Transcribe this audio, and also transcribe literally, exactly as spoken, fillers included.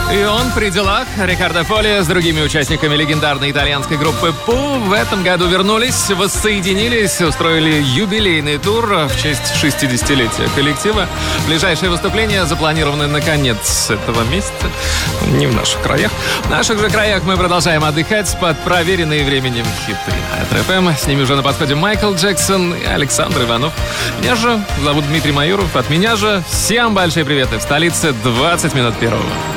И он при делах. Рикардо Фоли с другими участниками легендарной итальянской группы Пу в этом году вернулись, воссоединились, устроили юбилейный тур в честь шестидесятилетия коллектива. Ближайшие выступления запланированы на конец этого месяца. Не в наших краях. В наших же краях мы продолжаем отдыхать под проверенные временем хиты. Ретро эф эм. С ними уже на подходе Майкл Джексон и Александр Иванов. Меня же зовут Дмитрий Майоров. От меня же всем большие приветы. В столице двадцать минут первого.